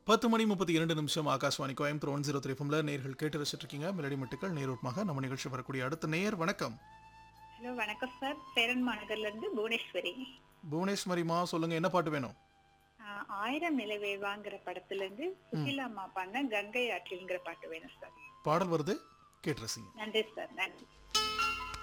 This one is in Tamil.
10:32 ஆகாஷ்வாணி கோயம்புத்தூர் 103 எஃப்எம்ல நேர்கள் கேட்டு ரசிச்சிட்டு இருக்கீங்க. மெலடி மெட்டுக்கள் நேரூட்டமாக நம்ம நிகழ்ச்சி வரக்கூடிய அடுத்த நேயர் வணக்கம். ஹலோ வணக்கம் சார். சேரன் மாநகர்ல இருந்து புவனேஸ்வரி. புவனேஸ்வரிமா சொல்லுங்க, என்ன பாட்டு வேணும்? ஆயிரம் நிலவேவாங்கிற படத்துல இருந்து சுஷீலா அம்மா பாடின கங்கை ஆற்றில்ங்கிற பாட்டு வேணும் சார். பாடல் வருது, கேட்டு ரசிங்க. நன்றி சார், நன்றி.